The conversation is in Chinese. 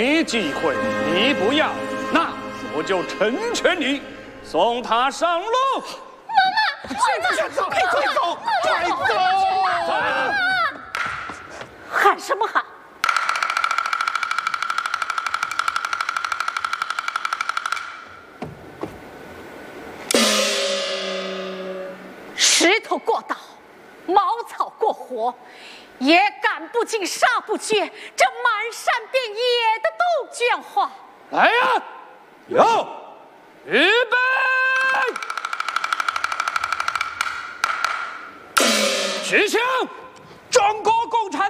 你忌讳，你不要，那我就成全你，送他上路。 快走！快走！快走！ 喊什么喊？石头过刀，茅草过火，也赶不尽，杀不绝，这满山遍野的杜鹃花。 来呀！有，预备！举枪！中国共产